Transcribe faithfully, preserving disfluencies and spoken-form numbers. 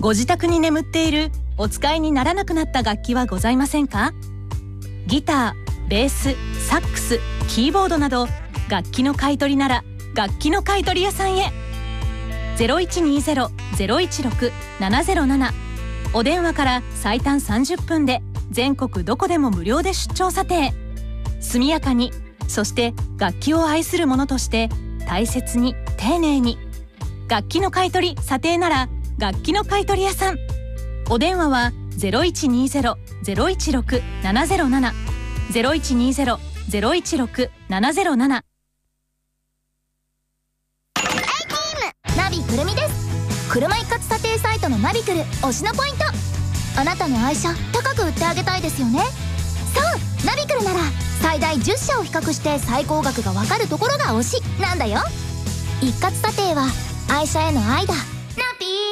ご自宅に眠っているお使いにならなくなった楽器はございませんか？ギター、ベース、サックス、キーボードなど楽器の買い取りなら楽器の買い取り屋さんへ。 ゼロいちにゼロ ゼロいちろく ななゼロなな お電話から最短さんじゅっぷんで全国どこでも無料で出張査定。速やかに、そして楽器を愛する者として大切に丁寧に。楽器の買い取り査定なら楽器の買い取り屋さん。お電話は ゼロいちにゼロ ゼロいちろく ななゼロなな ゼロいちにゼロ ゼロいちろく ななゼロなな。 ナビくるみです。車一括査定サイトのナビくる推しのポイント。あなたの愛車高く売ってあげたいですよね。そう、ナビくるなら最大じゅっしゃを比較して最高額がわかるところが推しなんだよ。一括査定は愛車への愛だ。